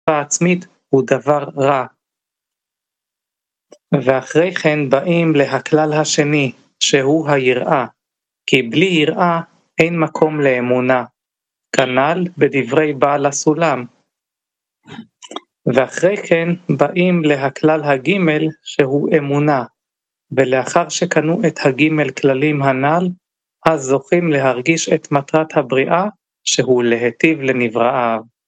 העצמית הוא דבר רע. ואחרי כן באים להכלל השני, שהוא היראה, כי בלי יראה אין מקום לאמונה, כנ"ל בדברי בעל הסולם. ואחרי כן באים להכלל הגימל, שהוא אמונה, ולאחר שקנו את הגימל כללים הנ"ל, אז זוכים להרגיש את מטרת הבריאה, שהוא להיטיב לנבראיו.